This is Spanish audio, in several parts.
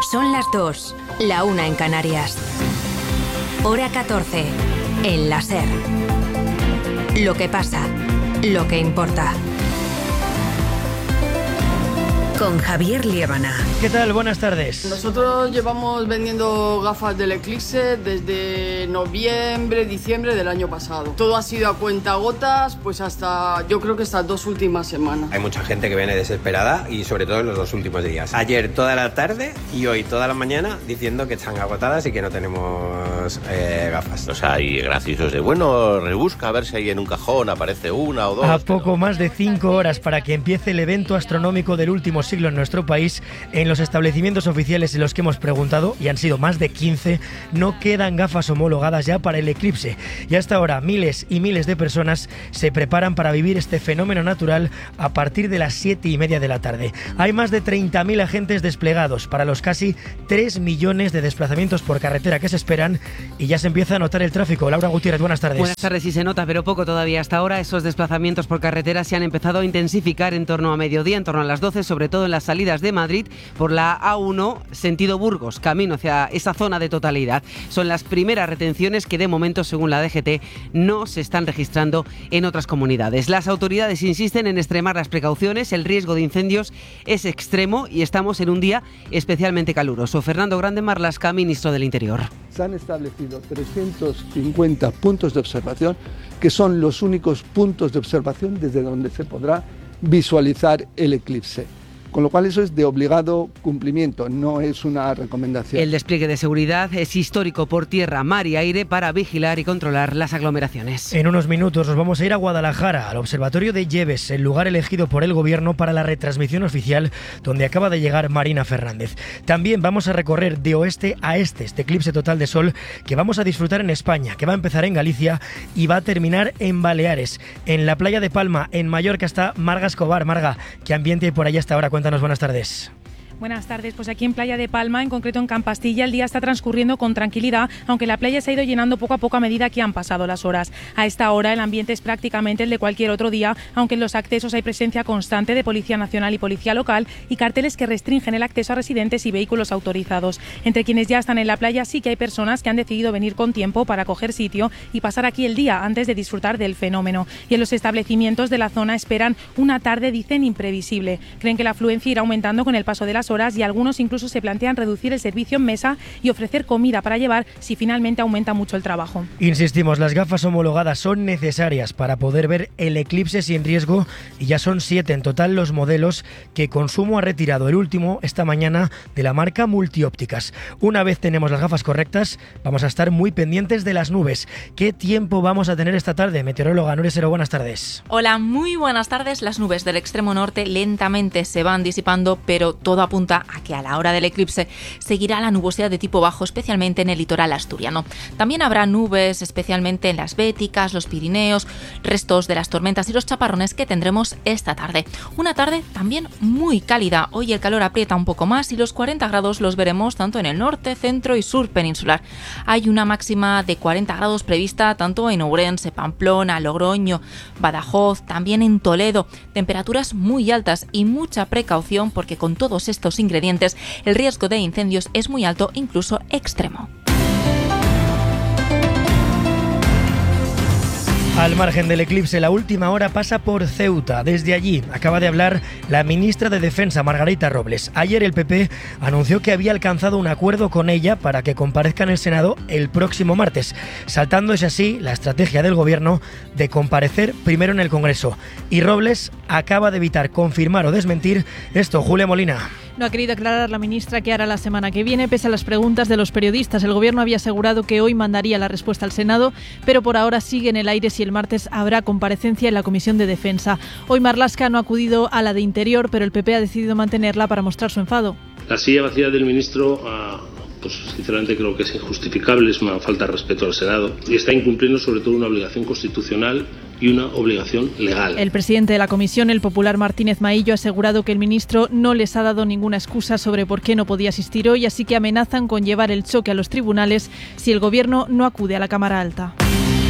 Son las 2, la 1 en Canarias. Hora 14, en la SER. Lo que pasa, lo que importa. Con Javier Liébana. ¿Qué tal? Buenas tardes. Nosotros llevamos vendiendo gafas del Eclipse desde noviembre, diciembre del año pasado. Todo ha sido a cuentagotas, pues hasta, yo creo que estas 2 últimas semanas. Hay mucha gente que viene desesperada y sobre todo en los 2 últimos días. Ayer toda la tarde y hoy toda la mañana diciendo que están agotadas y que no tenemos gafas. O sea, hay graciosos de, bueno, rebusca a ver si ahí en un cajón aparece una o dos. A poco más de 5 horas para que empiece el evento astronómico del último siglo en nuestro país, en los establecimientos oficiales en los que hemos preguntado, y han sido más de 15, no quedan gafas homologadas ya para el eclipse. Y hasta ahora miles y miles de personas se preparan para vivir este fenómeno natural a partir de las 7:30 de la tarde. Hay más de 30.000 agentes desplegados para los casi 3 millones de desplazamientos por carretera que se esperan, y ya se empieza a notar el tráfico. Laura Gutiérrez, buenas tardes. Buenas tardes, sí se nota, pero poco todavía. Hasta ahora esos desplazamientos por carretera se han empezado a intensificar en torno a mediodía, en torno a las 12, sobre todo en las salidas de Madrid por la A1 sentido Burgos, camino hacia esa zona de totalidad. Son las primeras retenciones que de momento, según la DGT, no se están registrando en otras comunidades. Las autoridades insisten en extremar las precauciones, el riesgo de incendios es extremo y estamos en un día especialmente caluroso. Fernando Grande Marlaska, ministro del Interior. Se han establecido 350 puntos de observación, que son los únicos puntos de observación desde donde se podrá visualizar el eclipse. Con lo cual eso es de obligado cumplimiento, no es una recomendación. El despliegue de seguridad es histórico por tierra, mar y aire para vigilar y controlar las aglomeraciones. En unos minutos nos vamos a ir a Guadalajara, al Observatorio de Lleves, el lugar elegido por el Gobierno para la retransmisión oficial, donde acaba de llegar Marina Fernández. También vamos a recorrer de oeste a este eclipse total de sol que vamos a disfrutar en España, que va a empezar en Galicia y va a terminar en Baleares. En la playa de Palma, en Mallorca, está Marga Escobar. Marga, ¿qué ambiente hay por allá hasta ahora? Cuéntanos, buenas tardes. Buenas tardes, pues aquí en Playa de Palma, en concreto en Campastilla, el día está transcurriendo con tranquilidad, aunque la playa se ha ido llenando poco a poco a medida que han pasado las horas. A esta hora el ambiente es prácticamente el de cualquier otro día, aunque en los accesos hay presencia constante de Policía Nacional y Policía Local y carteles que restringen el acceso a residentes y vehículos autorizados. Entre quienes ya están en la playa sí que hay personas que han decidido venir con tiempo para coger sitio y pasar aquí el día antes de disfrutar del fenómeno. Y en los establecimientos de la zona esperan una tarde, dicen, imprevisible. Creen que la afluencia irá aumentando con el paso de las horas y algunos incluso se plantean reducir el servicio en mesa y ofrecer comida para llevar si finalmente aumenta mucho el trabajo. Insistimos, las gafas homologadas son necesarias para poder ver el eclipse sin riesgo y ya son 7 en total los modelos que Consumo ha retirado, el último esta mañana de la marca Multiópticas. Una vez tenemos las gafas correctas, vamos a estar muy pendientes de las nubes. ¿Qué tiempo vamos a tener esta tarde? Meteoróloga Nuria Sero, buenas tardes. Hola, muy buenas tardes. Las nubes del extremo norte lentamente se van disipando, pero todo apunta a que a la hora del eclipse seguirá la nubosidad de tipo bajo, especialmente en el litoral asturiano. También habrá nubes, especialmente en las Béticas, los Pirineos, restos de las tormentas y los chaparrones que tendremos esta tarde. Una tarde también muy cálida. Hoy el calor aprieta un poco más y los 40 grados los veremos tanto en el norte, centro y sur peninsular. Hay una máxima de 40 grados prevista tanto en Ourense, Pamplona, Logroño, Badajoz, también en Toledo. Temperaturas muy altas y mucha precaución porque con todos estos ingredientes el riesgo de incendios es muy alto, incluso extremo. Al margen del eclipse, la última hora pasa por Ceuta. Desde allí acaba de hablar la ministra de Defensa, Margarita Robles. Ayer el PP anunció que había alcanzado un acuerdo con ella para que comparezca en el Senado el próximo martes, saltándose así la estrategia del Gobierno de comparecer primero en el Congreso. Y Robles acaba de evitar confirmar o desmentir esto. Julia Molina. No ha querido aclarar la ministra qué hará la semana que viene, pese a las preguntas de los periodistas. El Gobierno había asegurado que hoy mandaría la respuesta al Senado, pero por ahora sigue en el aire si el martes habrá comparecencia en la Comisión de Defensa. Hoy Marlaska no ha acudido a la de Interior, pero el PP ha decidido mantenerla para mostrar su enfado. La silla vacía del ministro, pues sinceramente creo que es injustificable, es una falta de respeto al Senado y está incumpliendo sobre todo una obligación constitucional y una obligación legal. El presidente de la comisión, el popular Martínez Maillo, ha asegurado que el ministro no les ha dado ninguna excusa sobre por qué no podía asistir hoy, así que amenazan con llevar el choque a los tribunales si el Gobierno no acude a la Cámara Alta.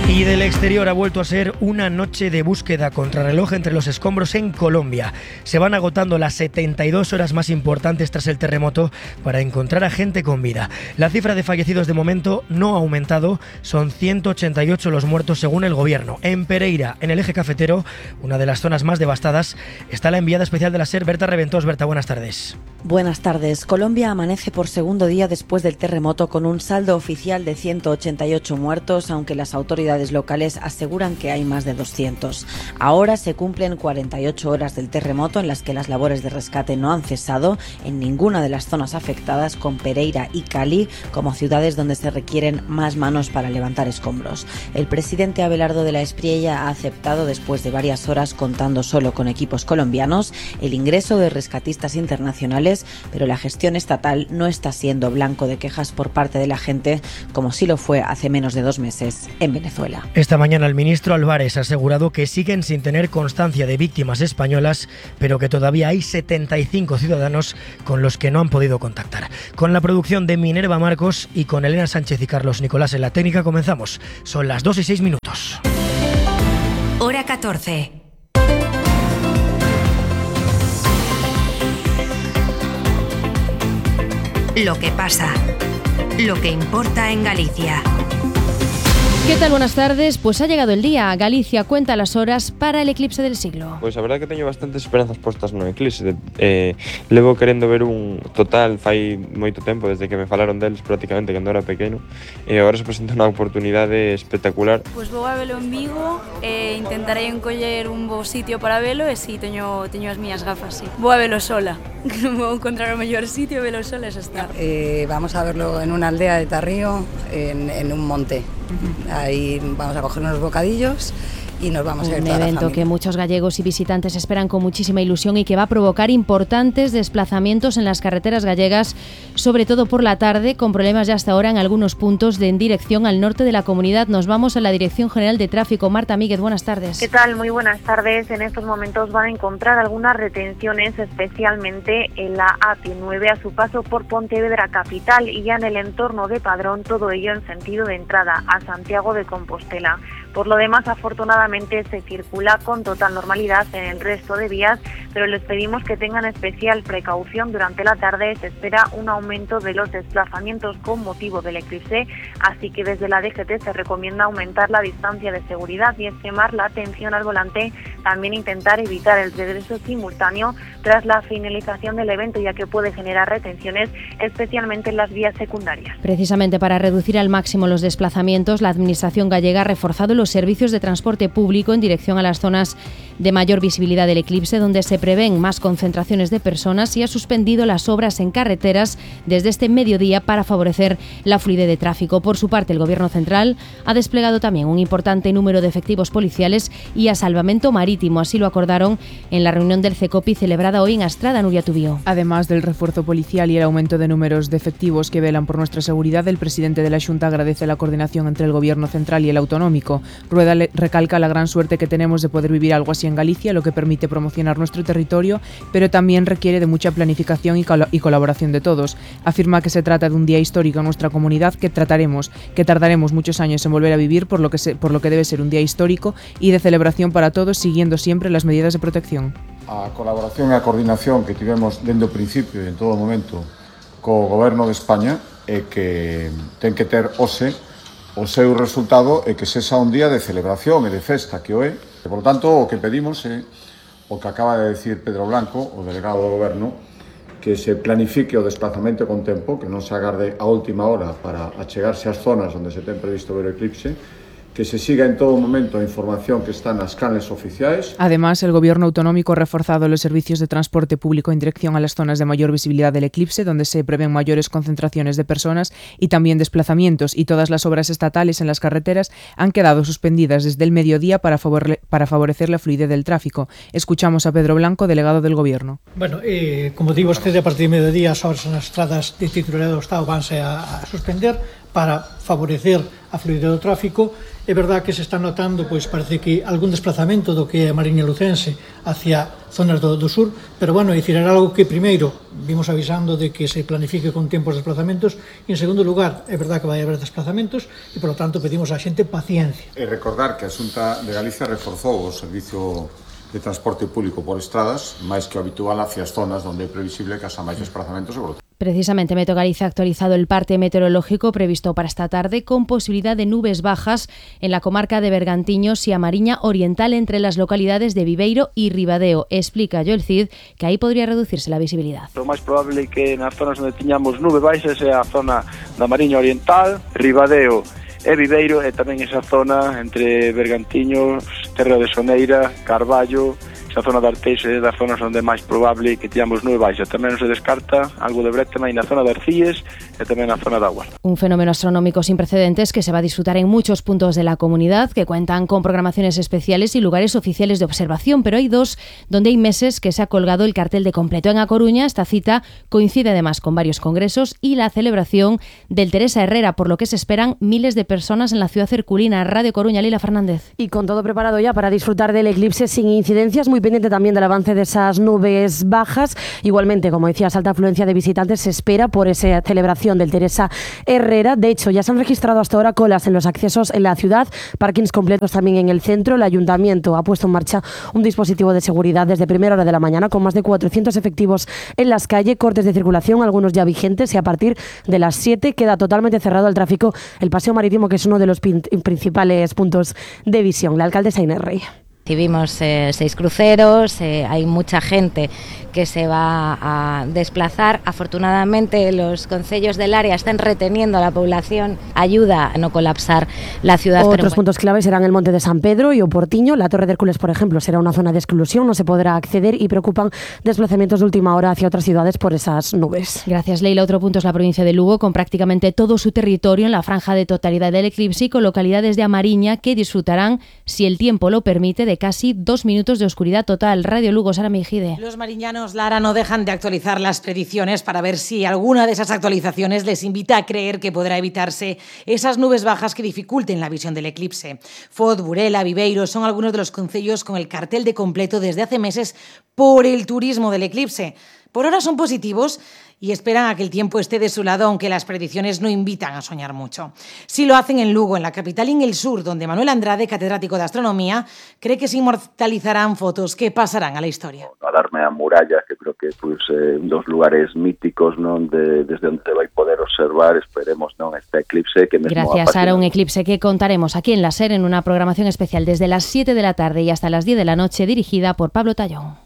Y del exterior ha vuelto a ser una noche de búsqueda contrarreloj entre los escombros en Colombia. Se van agotando las 72 horas más importantes tras el terremoto para encontrar a gente con vida. La cifra de fallecidos de momento no ha aumentado, son 188 los muertos según el gobierno. En Pereira, en el eje cafetero, una de las zonas más devastadas, está la enviada especial de la SER, Berta Reventós. Berta, buenas tardes. Buenas tardes. Colombia amanece por segundo día después del terremoto con un saldo oficial de 188 muertos, aunque las autoridades locales aseguran que hay más de 200. Ahora se cumplen 48 horas del terremoto en las que las labores de rescate no han cesado en ninguna de las zonas afectadas, con Pereira y Cali como ciudades donde se requieren más manos para levantar escombros. El presidente Abelardo de la Espriella ha aceptado, después de varias horas contando solo con equipos colombianos, el ingreso de rescatistas internacionales, pero la gestión estatal no está siendo blanco de quejas por parte de la gente, como sí lo fue hace menos de 2 meses en Venezuela. Esta mañana el ministro Álvarez ha asegurado que siguen sin tener constancia de víctimas españolas, pero que todavía hay 75 ciudadanos con los que no han podido contactar. Con la producción de Minerva Marcos y con Elena Sánchez y Carlos Nicolás en la técnica comenzamos. Son las 2:06. Hora 14. Lo que pasa, lo que importa en Galicia. ¿Qué tal? Buenas tardes. Pues ha llegado el día. Galicia cuenta las horas para el eclipse del siglo. Pois a verdade que teño bastantes esperanzas postas no eclipse. Levo querendo ver un total fai moito tempo, desde que me falaron deles prácticamente cando era pequeno, e agora se presenta unha oportunidade espectacular. Pois vou a velo en Vigo e intentarei encoller un bo sitio para velo, e si teño as miñas gafas, sí. Vou a velo sola. Vou encontrar o mellor sitio, velo sola, es estar. Vamos a verlo en una aldea de Tarrío, en un monte. Ahí vamos a coger unos bocadillos y nos vamos a ir toda la familia. Un evento que muchos gallegos y visitantes esperan con muchísima ilusión y que va a provocar importantes desplazamientos en las carreteras gallegas, sobre todo por la tarde, con problemas ya hasta ahora en algunos puntos en dirección al norte de la comunidad. Nos vamos a la Dirección General de Tráfico. Marta Míguez, buenas tardes. ¿Qué tal? Muy buenas tardes. En estos momentos van a encontrar algunas retenciones, especialmente en la AP9 a su paso por Pontevedra capital y ya en el entorno de Padrón, todo ello en sentido de entrada a Santiago de Compostela. Por lo demás, afortunadamente se circula con total normalidad en el resto de vías, pero les pedimos que tengan especial precaución. Durante la tarde se espera un aumento de los desplazamientos con motivo del eclipse, así que desde la DGT se recomienda aumentar la distancia de seguridad y extremar la atención al volante, también intentar evitar el regreso simultáneo tras la finalización del evento, ya que puede generar retenciones, especialmente en las vías secundarias. Precisamente para reducir al máximo los desplazamientos, la Administración gallega ha reforzado los servicios de transporte público en dirección a las zonas de mayor visibilidad del eclipse, donde se prevén más concentraciones de personas, y ha suspendido las obras en carreteras desde este mediodía para favorecer la fluidez de tráfico. Por su parte, el Gobierno central ha desplegado también un importante número de efectivos policiales y a salvamento marítimo. Así lo acordaron en la reunión del CECOPI celebrada hoy en Astrada. Nuria Tubío. Además del refuerzo policial y el aumento de números de efectivos que velan por nuestra seguridad, el presidente de la Xunta agradece la coordinación entre el Gobierno central y el autonómico. Rueda recalca la gran suerte que tenemos de poder vivir algo así en Galicia, lo que permite promocionar nuestro territorio, pero también requiere de mucha planificación y colaboración de todos. Afirma que se trata de un día histórico en nuestra comunidad que tardaremos muchos años en volver a vivir, por lo que debe ser un día histórico y de celebración para todos, siguiendo siempre las medidas de protección. A colaboración e a coordinación que tivemos dende o principio e en todo momento co Goberno de España é que ten que ter hoxe o seu resultado e que sexa un día de celebración e de festa, que o é. E, por tanto, o que pedimos é o que acaba de decir Pedro Blanco, o delegado do Goberno, que se planifique o desplazamento con tempo, que non se agarde a última hora para achegarse ás zonas onde se ten previsto ver o eclipse, que se siga en todo momento a información que está nas canles oficiais. Además, el Gobierno autonómico ha reforzado los servicios de transporte público en dirección a las zonas de mayor visibilidad del eclipse, donde se prevén mayores concentraciones de personas y también desplazamientos, y todas las obras estatales en las carreteras han quedado suspendidas desde el mediodía para favorecer la fluidez del tráfico. Escuchamos a Pedro Blanco, delegado del Gobierno. Bueno, como digo, a partir de mediodía as obras nas estradas de titularidade do Estado vanse a suspender para favorecer a fluidez do tráfico. É verdad que se está notando, pois parece que algún desplazamento do que é a Mariña Lucense hacia zonas do sur, pero bueno, é dicir, era algo que primeiro vimos avisando de que se planifique con tempos de desplazamentos e en segundo lugar, é verdad que vai haber desplazamentos e por lo tanto pedimos á xente paciencia. E recordar que a Xunta de Galicia reforzou o servicio de transporte público por estradas, máis que o habitual hacia as zonas onde é previsible que haxa máis desplazamentos sobre o Precisamente Meto Galicia ha actualizado el parte meteorológico previsto para esta tarde con posibilidad de nubes bajas en la comarca de Bergantiños y a Mariña Oriental entre las localidades de Viveiro y Ribadeo. Explica Joel Cid que aí podría reducirse la visibilidad. O máis probable é que nas zonas onde tiñamos nube baixas é a zona da Mariña Oriental, Ribadeo e Viveiro e tamén esa zona entre Bergantiños, Terra de Soneira, Carballo. Esa zona de Arteixo é das zonas onde é máis probable que teñamos nube baixa. Tamén non se descarta algo de brétema na zona de Arcíes e tamén na zona de Aguas. Un fenómeno astronómico sin precedentes que se va a disfrutar en muchos puntos de la comunidad que cuentan con programaciones especiales y lugares oficiales de observación, pero hay dos donde hay meses que se ha colgado el cartel de completo. En A Coruña esta cita coincide además con varios congresos y la celebración del Teresa Herrera, por lo que se esperan miles de personas en la ciudad herculina. Radio Coruña, Lila Fernández. Y con todo preparado ya para disfrutar del eclipse sin incidencias, muy pendiente también del avance de esas nubes bajas. Igualmente, como decías, alta afluencia de visitantes se espera por esa celebración del Teresa Herrera. De hecho, ya se han registrado hasta ahora colas en los accesos en la ciudad, parkings completos también en el centro. El ayuntamiento ha puesto en marcha un dispositivo de seguridad desde primera hora de la mañana con más de 400 efectivos en las calles, cortes de circulación, algunos ya vigentes, y a partir de las 7 queda totalmente cerrado al tráfico el paseo marítimo, que es uno de los principales puntos de visión. La alcaldesa Inés Rey. Recibimos 6 cruceros, hay mucha gente que se va a desplazar. Afortunadamente los concellos del área están reteniendo a la población, ayuda a no colapsar la ciudad. Otros puntos claves serán el Monte de San Pedro y o Portiño. La Torre de Hércules, por ejemplo, será una zona de exclusión, no se podrá acceder y preocupan desplazamientos de última hora hacia otras ciudades por esas nubes. Gracias, Leila. Otro punto es la provincia de Lugo, con prácticamente todo su territorio en la franja de totalidad del eclipse y con localidades de A Mariña que disfrutarán, si el tiempo lo permite, de casi 2 minutos de oscuridad total. Radio Lugo, Sara Mejide. Los mariñanos, Lara, no dejan de actualizar las predicciones para ver si alguna de esas actualizaciones les invita a creer que podrá evitarse esas nubes bajas que dificulten la visión del eclipse. Foz, Burela, Viveiro son algunos de los concellos con el cartel de completo desde hace meses por el turismo del eclipse. Por ahora son positivos y esperan a que el tiempo esté de su lado, aunque las predicciones no invitan a soñar mucho. Sí lo hacen en Lugo, en la capital y en el sur, donde Manuel Andrade, catedrático de astronomía, cree que se inmortalizarán fotos que pasarán a la historia. Alarme a muralla, que creo que dos lugares míticos desde onde vai poder observar, esperemos, este eclipse que mesmo Gracias, Sara, un eclipse que contaremos aquí en la SER en una programación especial desde las 7 de la tarde y hasta las 10 de la noche, dirigida por Pablo Tallón.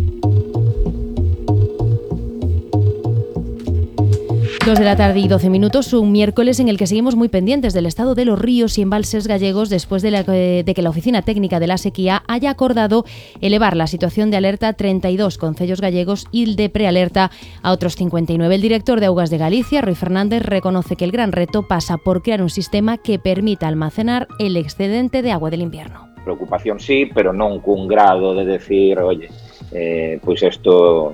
2 de la tarde y 12 minutos, un miércoles en el que seguimos muy pendientes del estado de los ríos y embalses gallegos después de que la Oficina Técnica de la Sequía haya acordado elevar la situación de alerta a 32 concellos gallegos y el de prealerta a otros 59. El director de Augas de Galicia, Rui Fernández, reconoce que el gran reto pasa por crear un sistema que permita almacenar el excedente de agua del invierno. Preocupación sí, pero non cun grado de decir, oye, pois isto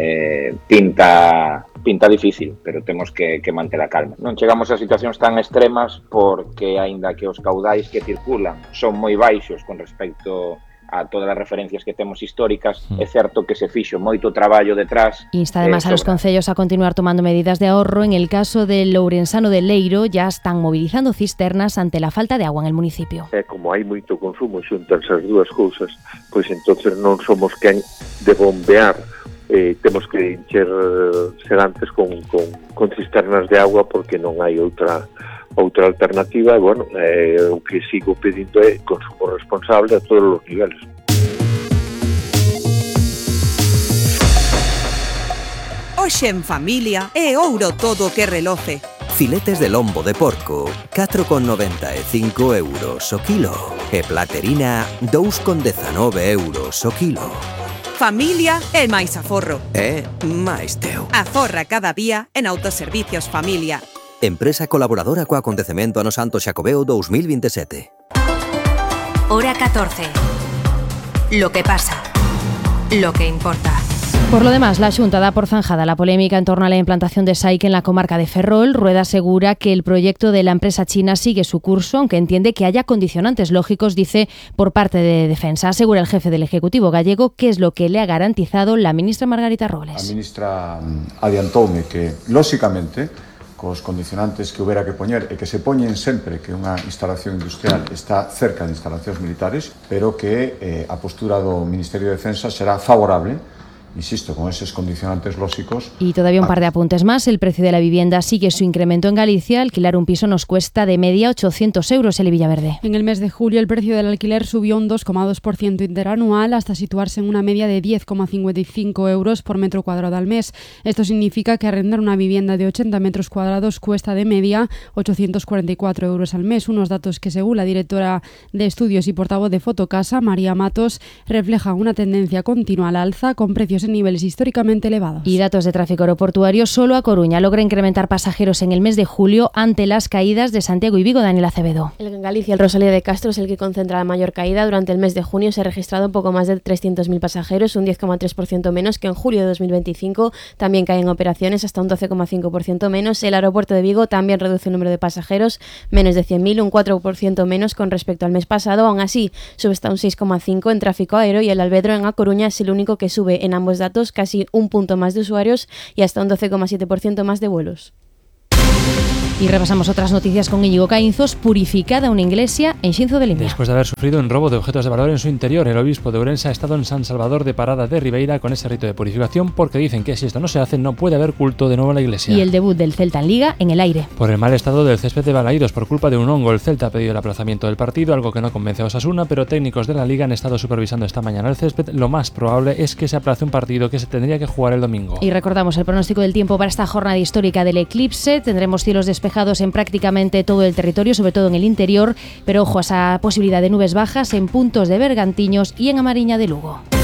pinta difícil, pero temos que manter a calma. Non chegamos a situacións tan extremas porque, aínda que os caudais que circulan son moi baixos con respecto a todas as referencias que temos históricas, é certo que se fixo moito traballo detrás. Insta además a los concellos a continuar tomando medidas de ahorro. En el caso del ourensano de Leiro, ya están movilizando cisternas ante la falta de agua en el municipio. Como hai moito consumo, xuntanse as dúas cousas, pois entonces non somos quen de bombear. Temos que encher sedantes con cisternas de agua porque non hai outra alternativa. E, bueno, o que sigo pedindo é consumo responsable a todos os niveles. Hoxe en familia é ouro todo que reloce. Filetes de lombo de porco, 4,95 euros o kilo. E platerina, 2,19 euros o kilo. Familia é máis aforro. É máis teu. Aforra cada día en Autoservicios Familia. Empresa colaboradora co acontecemento Ano Santo Xacobeo 2027. Hora 14. Lo que pasa. Lo que importa. Por lo demás, la Xunta da por zanjada la polémica en torno a la implantación de SAIC en la comarca de Ferrol. Rueda asegura que el proyecto de la empresa china sigue su curso, aunque entiende que haya condicionantes lógicos, dice, por parte de Defensa. Asegura el jefe del Ejecutivo gallego que es lo que le ha garantizado la ministra Margarita Robles. A ministra adiantoume que, lóxicamente, cos condicionantes que houbera que poñer e que se poñen sempre que unha instalación industrial está cerca de instalacións militares, pero que a postura do Ministerio de Defensa será favorable, insisto, con esos condicionantes lógicos. Y todavía un par de apuntes más. El precio de la vivienda sigue su incremento en Galicia. Alquilar un piso nos cuesta de media 800 euros en Villaverde. En el mes de julio el precio del alquiler subió un 2,2% interanual hasta situarse en una media de 10,55 euros por metro cuadrado al mes. Esto significa que arrendar una vivienda de 80 metros cuadrados cuesta de media 844 euros al mes. Unos datos que, según la directora de estudios y portavoz de Fotocasa, María Matos, reflejan una tendencia continua al alza con precios en niveles históricamente elevados. Y datos de tráfico aeroportuario, solo A Coruña logra incrementar pasajeros en el mes de julio ante las caídas de Santiago y Vigo. Daniel Acevedo. En Galicia, el Rosalía de Castro es el que concentra la mayor caída. Durante el mes de junio se ha registrado poco más de 300.000 pasajeros, un 10,3% menos que en julio de 2025. También caen operaciones, hasta un 12,5% menos. El aeropuerto de Vigo también reduce el número de pasajeros, menos de 100.000, un 4% menos con respecto al mes pasado. Aún así, sube hasta un 6,5% en tráfico aéreo, y el Alvedro en A Coruña es el único que sube en ambos datos, casi un punto más de usuarios y hasta un 12,7% más de vuelos. Y repasamos otras noticias con Íñigo Caínzos. Purificada una iglesia en Xinzo de Limia. Después de haber sufrido un robo de objetos de valor en su interior, el obispo de Ourense ha estado en San Salvador de Parada de Ribeira con ese rito de purificación, porque dicen que si esto no se hace no puede haber culto de nuevo en la iglesia. Y el debut del Celta en Liga en el aire. Por el mal estado del césped de Balaídos por culpa de un hongo, el Celta ha pedido el aplazamiento del partido, algo que no convence a Osasuna, pero técnicos de la Liga han estado supervisando esta mañana el césped. Lo más probable es que se aplace un partido que se tendría que jugar el domingo. Y recordamos el pronóstico del tiempo para esta jornada histórica del eclipse. Tendremos cielos despejados en prácticamente todo el territorio, sobre todo en el interior, pero ojo a esa posibilidad de nubes bajas en puntos de Bergantiños y en Amariña de Lugo.